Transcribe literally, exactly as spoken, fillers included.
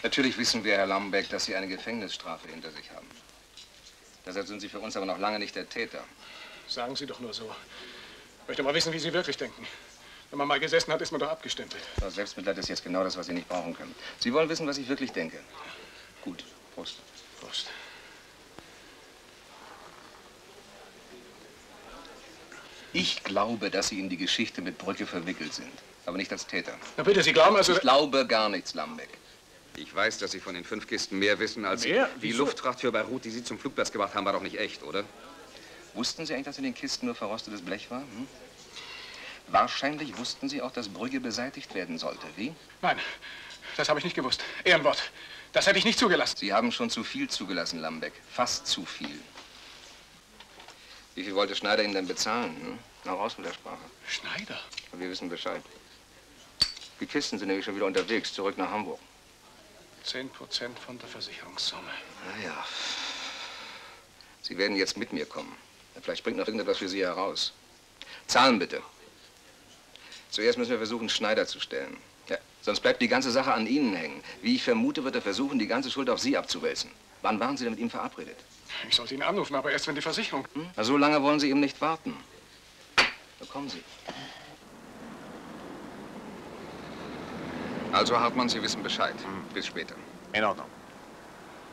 Natürlich wissen wir, Herr Lambeck, dass Sie eine Gefängnisstrafe hinter sich haben. Deshalb sind Sie für uns aber noch lange nicht der Täter. Sagen Sie doch nur so. Ich möchte mal wissen, wie Sie wirklich denken. Wenn man mal gesessen hat, ist man doch abgestempelt. Das Selbstmitleid ist jetzt genau das, was Sie nicht brauchen können. Sie wollen wissen, was ich wirklich denke. Gut, Prost. Prost. Ich glaube, dass Sie in die Geschichte mit Brücke verwickelt sind, aber nicht als Täter. Na bitte, Sie glauben also... Ich glaube gar nichts, Lambeck. Ich weiß, dass Sie von den fünf Kisten mehr wissen als... Mehr? Die Wieso? Luftfracht für Beirut, die Sie zum Flugplatz gebracht haben, war doch nicht echt, oder? Wussten Sie eigentlich, dass in den Kisten nur verrostetes Blech war? Hm? Wahrscheinlich wussten Sie auch, dass Brügge beseitigt werden sollte. Wie? Nein, das habe ich nicht gewusst. Ehrenwort. Das hätte ich nicht zugelassen. Sie haben schon zu viel zugelassen, Lambeck. Fast zu viel. Wie viel wollte Schneider Ihnen denn bezahlen? Hm? Na, raus mit der Sprache. Schneider? Wir wissen Bescheid. Die Kisten sind nämlich schon wieder unterwegs, zurück nach Hamburg. Zehn Prozent von der Versicherungssumme. Na ja. Sie werden jetzt mit mir kommen. Vielleicht bringt noch irgendetwas für Sie heraus. Zahlen bitte. Zuerst müssen wir versuchen, Schneider zu stellen. Ja, sonst bleibt die ganze Sache an Ihnen hängen. Wie ich vermute, wird er versuchen, die ganze Schuld auf Sie abzuwälzen. Wann waren Sie denn mit ihm verabredet? Ich sollte ihn anrufen, aber erst wenn die Versicherung... Hm? Na, so lange wollen Sie eben nicht warten. Da kommen Sie. Also, Hartmann, Sie wissen Bescheid. Bis später. In Ordnung.